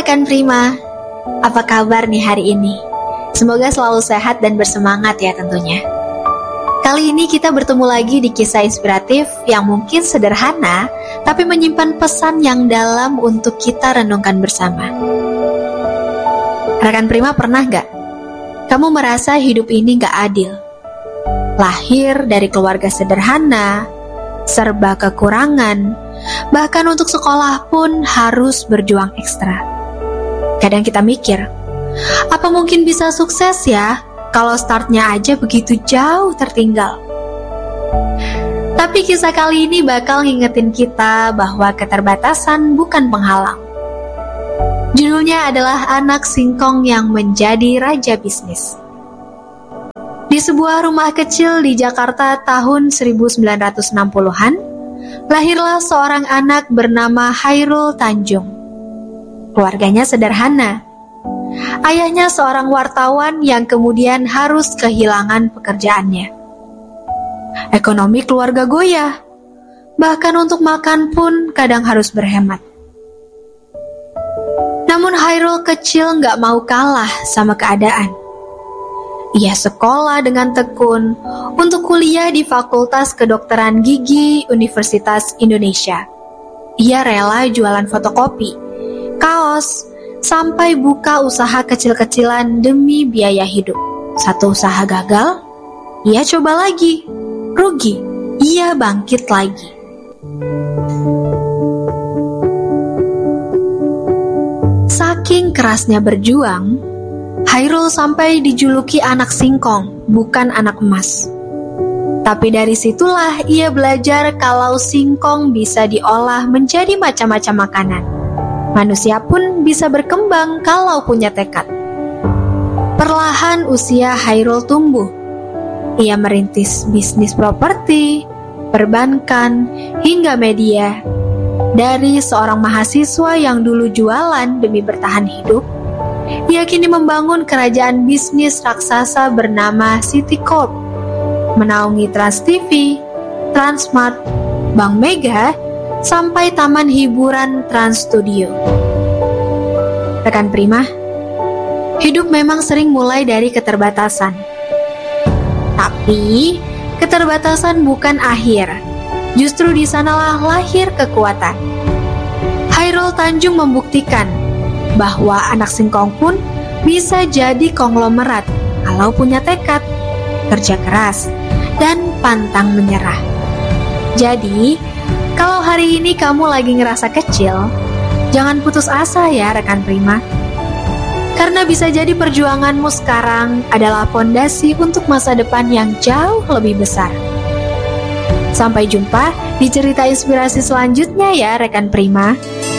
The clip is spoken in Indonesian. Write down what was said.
rekan Prima, apa kabar nih hari ini? Semoga selalu sehat dan bersemangat ya tentunya. Kali ini kita bertemu lagi di kisah inspiratif yang mungkin sederhana, tapi menyimpan pesan yang dalam untuk kita renungkan bersama. Rekan Prima, pernah gak kamu merasa hidup ini gak adil? Lahir dari keluarga sederhana, serba kekurangan, bahkan untuk sekolah pun harus berjuang ekstra. Kadang kita mikir, apa mungkin bisa sukses ya kalau startnya aja begitu jauh tertinggal? Tapi kisah kali ini bakal ngingetin kita bahwa keterbatasan bukan penghalang. Judulnya adalah Anak Singkong yang Menjadi Raja Bisnis. Di sebuah rumah kecil di Jakarta tahun 1960-an, lahirlah seorang anak bernama Hairul Tanjung. Keluarganya sederhana. Ayahnya seorang wartawan yang kemudian harus kehilangan pekerjaannya. Ekonomi keluarga goyah. Bahkan untuk makan pun kadang harus berhemat. Namun Hairul kecil gak mau kalah sama keadaan. Ia sekolah dengan tekun untuk kuliah di Fakultas Kedokteran Gigi Universitas Indonesia. Ia rela jualan fotokopi, kaos, sampai buka usaha kecil-kecilan demi biaya hidup. Satu usaha gagal, ia coba lagi. Rugi, ia bangkit lagi. Saking kerasnya berjuang, Hairul sampai dijuluki anak singkong, bukan anak emas. Tapi dari situlah ia belajar kalau singkong bisa diolah menjadi macam-macam makanan. Manusia pun bisa berkembang kalau punya tekad. Perlahan usia Hairul tumbuh. Ia merintis bisnis properti, perbankan, hingga media. Dari seorang mahasiswa yang dulu jualan demi bertahan hidup, ia kini membangun kerajaan bisnis raksasa bernama City Corp, menaungi Trans TV, Transmart, Bank Mega, sampai taman hiburan Trans Studio. Rekan Prima, hidup memang sering mulai dari keterbatasan. Tapi, keterbatasan bukan akhir. Justru di sanalah lahir kekuatan. Hairul Tanjung membuktikan bahwa anak singkong pun bisa jadi konglomerat kalau punya tekad, kerja keras, dan pantang menyerah. Jadi, kalau hari ini kamu lagi ngerasa kecil, jangan putus asa ya rekan Prima. Karena bisa jadi perjuanganmu sekarang adalah fondasi untuk masa depan yang jauh lebih besar. Sampai jumpa di cerita inspirasi selanjutnya ya rekan Prima.